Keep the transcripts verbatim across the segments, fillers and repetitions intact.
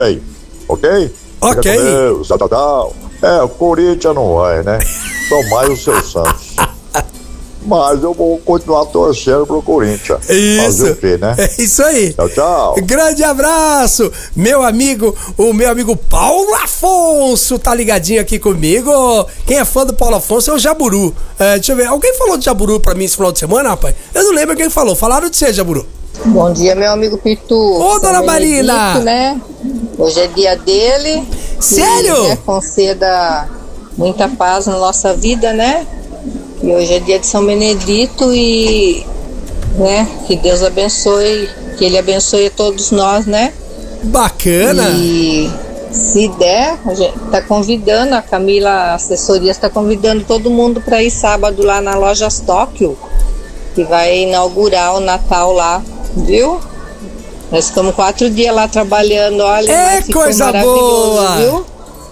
ok? Ok. Fica com Deus, tchau, tchau, tchau. É, o Corinthians não vai, né? São mais o seu Santos. Mas eu vou continuar torcendo pro Corinthians. Isso. Fazer o quê, né? É isso aí. Tchau, tchau. Grande abraço, meu amigo, o meu amigo Paulo Afonso tá ligadinho aqui comigo. Quem é fã do Paulo Afonso é o Jaburu. É, deixa eu ver, alguém falou de Jaburu pra mim esse final de semana, rapaz? Eu não lembro quem falou. Falaram de você, Jaburu. Bom dia, meu amigo Pitu. Ô, dona Marina. Né? Hoje é dia dele. Sério? Que, né, conceda muita paz na nossa vida, né? E hoje é dia de São Benedito e, né, que Deus abençoe, que Ele abençoe a todos nós, né? Bacana. E se der, a gente tá convidando, a Camila, a assessoria está convidando todo mundo para ir sábado lá na Lojas Tóquio, que vai inaugurar o Natal lá, viu? Nós ficamos quatro dias lá trabalhando, olha, É ficou coisa maravilhoso, boa. viu?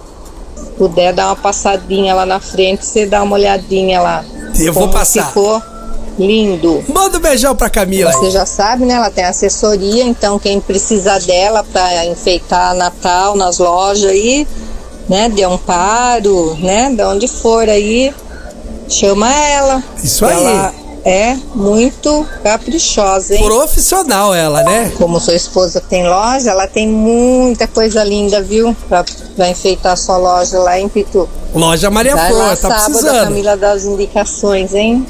Se puder dar uma passadinha lá na frente, você dá uma olhadinha lá. Eu vou Como passar. Ficou lindo. Manda um beijão pra Camila. Você aí. já sabe, né? Ela tem assessoria, então quem precisar dela para enfeitar Natal nas lojas aí, né? De Amparo, né? De onde for aí, chama ela. Isso aí. Ela é muito caprichosa, hein? Profissional ela, né? Como sua esposa tem loja, ela tem muita coisa linda, viu? Pra, pra enfeitar a sua loja lá em Pitu. Loja Maria Vai Flor, lá tá sábado, a precisando. Camila dá as indicações, hein?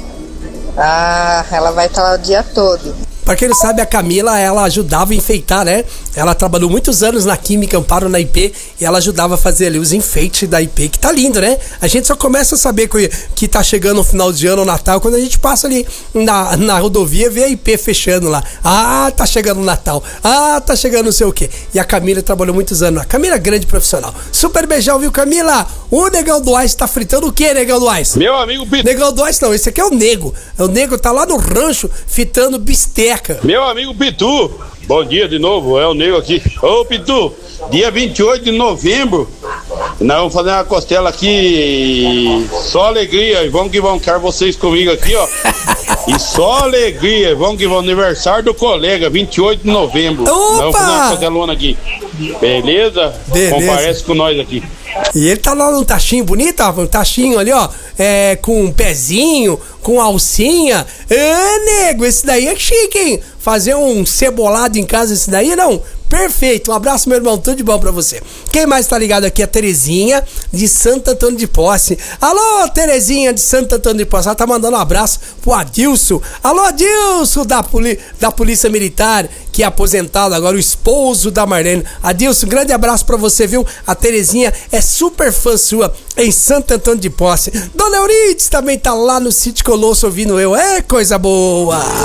Ah, ela vai estar lá o dia todo. Pra quem não sabe, a Camila, ela ajudava a enfeitar, né? Ela trabalhou muitos anos na Química Amparo, na I P, e ela ajudava a fazer ali os enfeites da I P, que tá lindo, né? A gente só começa a saber que, que tá chegando o final de ano, o Natal, quando a gente passa ali na, na rodovia e vê a I P fechando lá. Ah, tá chegando o Natal. Ah, tá chegando não sei o quê. E a Camila trabalhou muitos anos. A Camila é grande profissional. Super beijão, viu, Camila? O Negão do Ice tá fritando o quê, Negão do Ice? Meu amigo Pitu. Negão do Ice não, esse aqui é o Nego. O Nego tá lá no rancho fritando bisteca. Meu amigo Pitu, bom dia de novo, é o Nego aqui. Ô Pitu, dia vinte e oito de novembro, nós vamos fazer uma costela aqui, só alegria, e vamos que vamos, quero vocês comigo aqui, ó. E só alegria, vamos que vamos, aniversário do colega, vinte e oito de novembro. Opa! Nós vamos fazer uma costelona aqui, beleza? Beleza. Comparece com nós aqui. E ele tá lá num tachinho bonito, ó, um tachinho ali, ó, é, com um pezinho, com alcinha. É, nego, esse daí é chique, hein? Fazer um cebolado em casa, esse daí não? Perfeito, um abraço, meu irmão, tudo de bom pra você. Quem mais tá ligado aqui é a Terezinha, de Santo Antônio de Posse. Alô, Terezinha, de Santo Antônio de Posse, ela tá mandando um abraço pro Adilson. Alô, Adilson, da, poli da Polícia Militar, que é aposentado agora, o esposo da Marlene. Adilson, grande abraço pra você, viu? A Terezinha é super fã sua, em Santo Antônio de Posse. Dona Eurides também tá lá no Sítio Colosso ouvindo eu, é coisa boa.